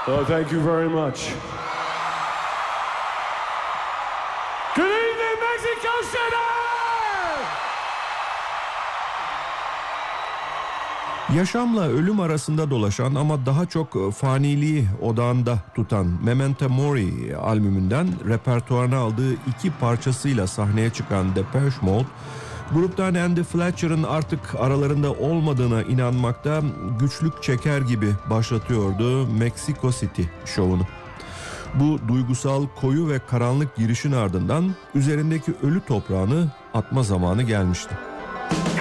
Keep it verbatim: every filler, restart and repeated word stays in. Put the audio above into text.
Oh, thank you very much. Good evening, Mexico City! Yaşamla ölüm arasında dolaşan ama daha çok faniliği odağında tutan Memento Mori albümünden repertuarına aldığı iki parçasıyla sahneye çıkan Depeche Mode, gruptan Andy Fletcher'ın artık aralarında olmadığına inanmakta güçlük çeker gibi başlatıyordu Mexico City şovunu. Bu duygusal, koyu ve karanlık girişin ardından üzerindeki ölü toprağını atma zamanı gelmişti.